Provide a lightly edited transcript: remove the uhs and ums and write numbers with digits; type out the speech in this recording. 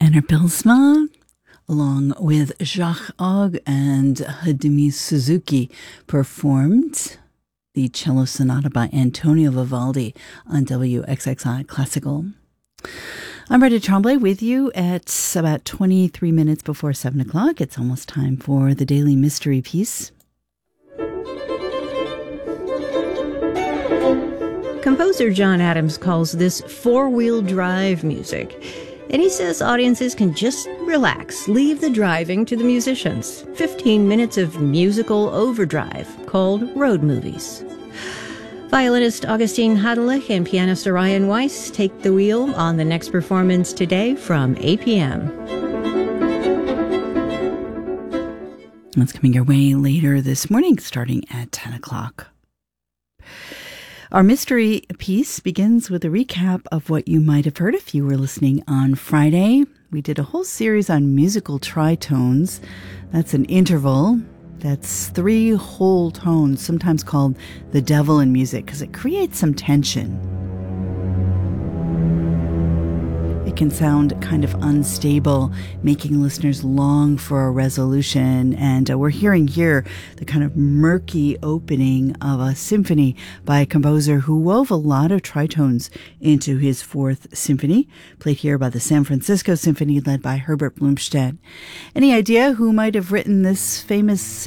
Werner Bilsma, along with Jacques Ogg and Hidemi Suzuki, performed the cello sonata by Antonio Vivaldi on WXXI Classical. I'm Rita Tremblay with you at about 23 minutes before 7 o'clock. It's almost time for the Daily Mystery Piece. Composer John Adams calls this four-wheel drive music, and he says audiences can just relax, leave the driving to the musicians. 15 minutes of musical overdrive called road movies. Violinist Augustine Hadelich and pianist Orion Weiss take the wheel on the next performance today from 8 p.m. That's coming your way later this morning, starting at 10 o'clock. Our mystery piece begins with a recap of what you might have heard if you were listening on Friday. We did a whole series on musical tritones. That's an interval. That's 3 whole tones, sometimes called the devil in music, because it creates some tension. It can sound kind of unstable, making listeners long for a resolution. And we're hearing here the kind of murky opening of a symphony by a composer who wove a lot of tritones into his 4th symphony, played here by the San Francisco Symphony, led by Herbert Blumstedt. Any idea who might have written this famous